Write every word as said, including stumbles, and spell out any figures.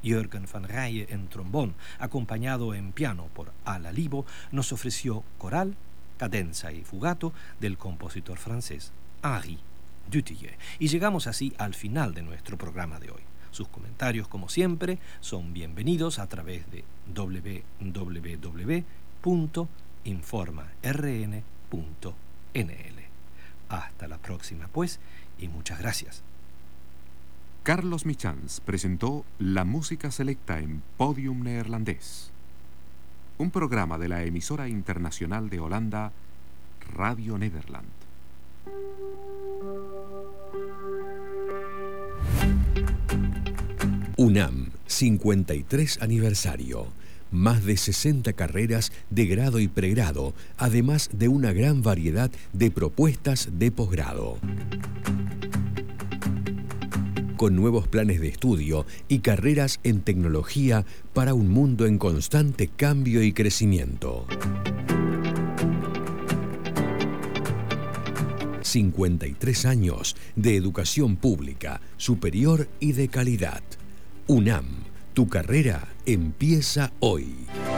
Jürgen van Rijen en trombón, acompañado en piano por Ala Libo, nos ofreció coral, cadenza y fugato del compositor francés Henri Dutilleux. Y llegamos así al final de nuestro programa de hoy. Sus comentarios, como siempre, son bienvenidos a través de doble u doble u doble u punto informa r n punto n l. Hasta la próxima, pues, y muchas gracias. Carlos Michans presentó la música selecta en Podium Neerlandés, un programa de la emisora internacional de Holanda, Radio Nederland. UNAM, cincuenta y tres aniversario. Más de sesenta carreras de grado y pregrado, además de una gran variedad de propuestas de posgrado. Con nuevos planes de estudio y carreras en tecnología para un mundo en constante cambio y crecimiento. cincuenta y tres años de educación pública, superior y de calidad. UNAM, tu carrera empieza hoy.